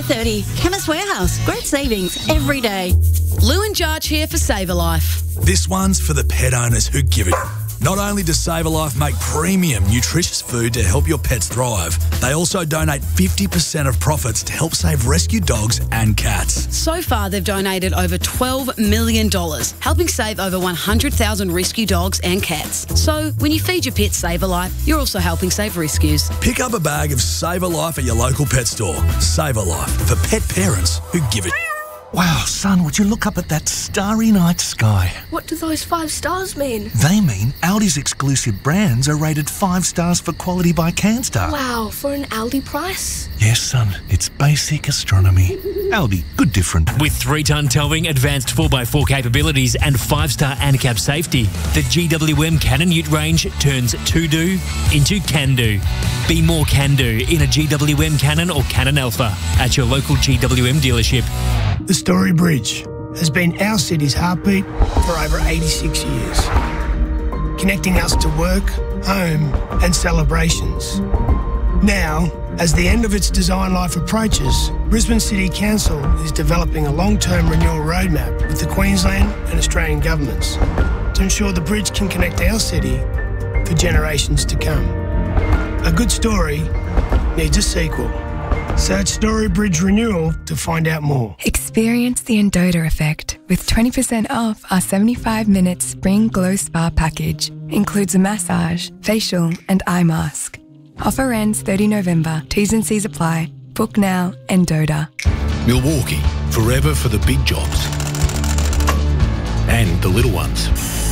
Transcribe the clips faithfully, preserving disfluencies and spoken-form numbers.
thirty. Chemist Warehouse. Great savings every day. Lou and Jarch here for Save a Life. This one's for the pet owners who give it. Not only does Save a Life make premium, nutritious food to help your pets thrive, they also donate fifty percent of profits to help save rescue dogs and cats. So far, they've donated over twelve million dollars, helping save over one hundred thousand rescue dogs and cats. So when you feed your pet Save a Life, you're also helping save rescues. Pick up a bag of Save a Life at your local pet store. Save a Life, for pet parents who give it. Wow, son, would you look up at that starry night sky? What do those five stars mean? They mean Aldi's exclusive brands are rated five stars for quality by CanStar. Wow, for an Aldi price? Yes, son, it's basic astronomy. Aldi, good different. With three-ton towing, advanced four by four capabilities and five-star ANCAP safety, the G W M Canon Ute range turns to-do into can-do. Be more can-do in a G W M Canon or Canon Alpha at your local G W M dealership. The Story Bridge has been our city's heartbeat for over eighty-six years, connecting us to work, home and celebrations. Now, as the end of its design life approaches, Brisbane City Council is developing a long-term renewal roadmap with the Queensland and Australian governments to ensure the bridge can connect our city for generations to come. A good story needs a sequel. Search Story Bridge Renewal to find out more. Experience the Endota effect with twenty percent off our seventy-five minute Spring Glow Spa package. Includes a massage, facial and eye mask. Offer ends thirtieth of November. T's and C's apply. Book now, Endota. Milwaukee, forever for the big jobs and the little ones.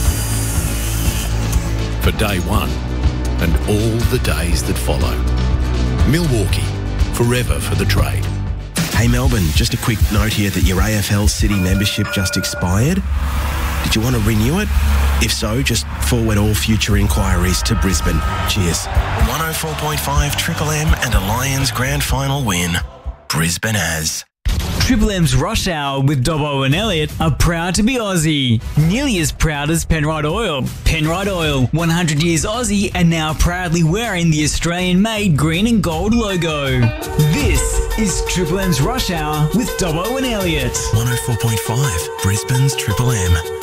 For day one and all the days that follow. Milwaukee, forever for the trade. Hey Melbourne, just a quick note here that your A F L City membership just expired. Did you want to renew it? If so, just forward all future inquiries to Brisbane. Cheers. one oh four point five Triple M and a Lions grand final win. Brisbane has. Triple M's Rush Hour with Dobbo and Elliott are proud to be Aussie. Nearly as proud as Penrite Oil. Penrite Oil, one hundred years Aussie and now proudly wearing the Australian-made green and gold logo. This is Triple M's Rush Hour with Dobbo and Elliott. one oh four point five, Brisbane's Triple M.